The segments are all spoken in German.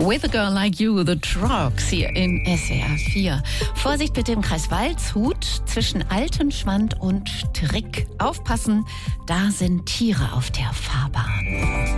With a Girl Like You, The Trucks hier in SWR 4. Vorsicht bitte im Kreis Waldshut zwischen Altenschwand und Trick. Aufpassen, da sind Tiere auf der Fahrbahn.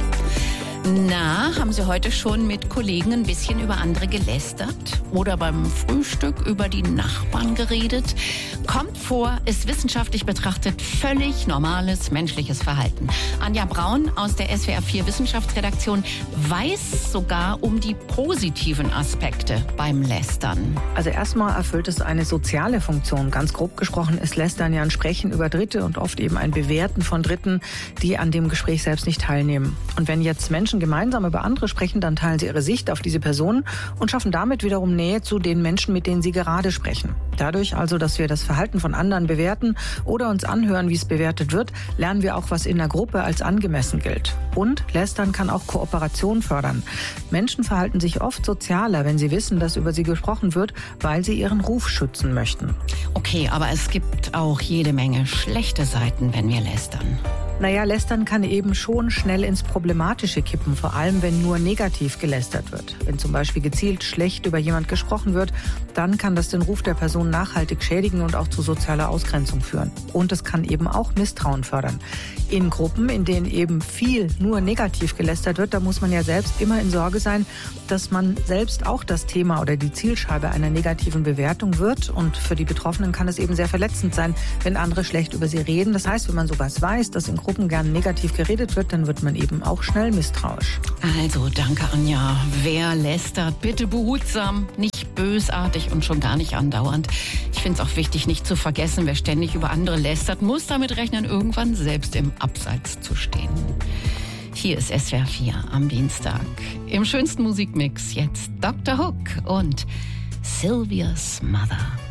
Na, haben Sie heute schon mit Kollegen ein bisschen über andere gelästert? Oder beim Frühstück über die Nachbarn geredet? Kommt vor, ist wissenschaftlich betrachtet völlig normales menschliches Verhalten. Anja Braun aus der SWR 4 Wissenschaftsredaktion weiß sogar um die positiven Aspekte beim Lästern. Also erstmal erfüllt es eine soziale Funktion. Ganz grob gesprochen ist Lästern ja ein Sprechen über Dritte und oft eben ein Bewerten von Dritten, die an dem Gespräch selbst nicht teilnehmen. Und wenn jetzt Menschen gemeinsam über andere sprechen, dann teilen sie ihre Sicht auf diese Personen und schaffen damit wiederum Nähe zu den Menschen, mit denen sie gerade sprechen. Dadurch also, dass wir das Verhalten von anderen bewerten oder uns anhören, wie es bewertet wird, lernen wir auch, was in der Gruppe als angemessen gilt. Und Lästern kann auch Kooperation fördern. Menschen verhalten sich oft sozialer, wenn sie wissen, dass über sie gesprochen wird, weil sie ihren Ruf schützen möchten. Okay, aber es gibt auch jede Menge schlechte Seiten, wenn wir lästern. Naja, Lästern kann eben schon schnell ins Problematische kippen, vor allem wenn nur negativ gelästert wird. Wenn zum Beispiel gezielt schlecht über jemand gesprochen wird, dann kann das den Ruf der Person nachhaltig schädigen und auch zu sozialer Ausgrenzung führen. Und es kann eben auch Misstrauen fördern. In Gruppen, in denen eben viel nur negativ gelästert wird, da muss man ja selbst immer in Sorge sein, dass man selbst auch das Thema oder die Zielscheibe einer negativen Bewertung wird. Und für die Betroffenen kann es eben sehr verletzend sein, wenn andere schlecht über sie reden. Das heißt, wenn man sowas weiß, dass in Gruppen gern negativ geredet wird, dann wird man eben auch schnell misstrauisch. Also, danke Anja. Wer lästert, bitte behutsam, nicht bösartig und schon gar nicht andauernd. Ich finde es auch wichtig, nicht zu vergessen, wer ständig über andere lästert, muss damit rechnen, irgendwann selbst im Abseits zu stehen. Hier ist SWR 4 am Dienstag. Im schönsten Musikmix jetzt Dr. Hook und Sylvia's Mother.